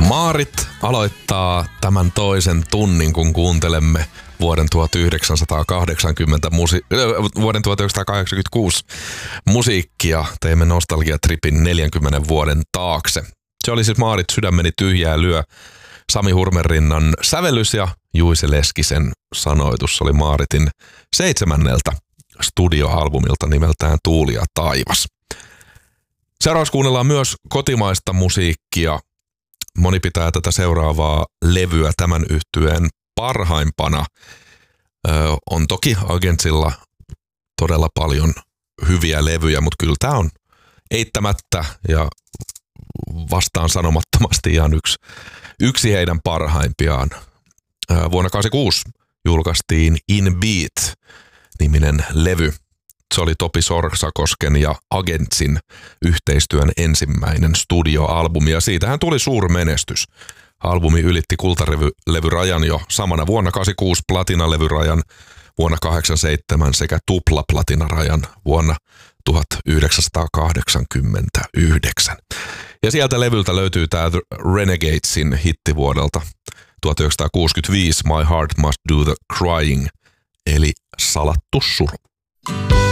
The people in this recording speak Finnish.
Maarit aloittaa tämän toisen tunnin, kun kuuntelemme vuoden 1986 musiikkia. Teimme nostalgiatripin 40 vuoden taakse. Se oli siis Maarit sydämeni tyhjää lyö. Sami Hurmerinnan sävellys ja Juise Leskisen sanoitus oli Maaritin 7. studioalbumilta nimeltään Tuuli ja taivas. Seuraavaksi kuunnellaan myös kotimaista musiikkia. Moni pitää tätä seuraavaa levyä tämän yhtyeen parhaimpana. On toki Agentsilla todella paljon hyviä levyjä, mutta kyllä tämä on eittämättä ja vastaan sanomattomasti ihan yksi heidän parhaimpiaan. Vuonna 1986 julkaistiin In Beat-niminen levy. Se oli Topi Sorsakosken ja Agentsin yhteistyön ensimmäinen studioalbumi ja siitähän tuli suuri menestys. Albumi ylitti kultalevyrajan jo samana vuonna 1986, platinalevyrajan vuonna 1987 sekä tuplaplatинarajan vuonna 1989. Ja sieltä levyltä löytyy tämä Renegadesin hitti vuodelta 1965 My Heart Must Do the Crying eli Salattu suru.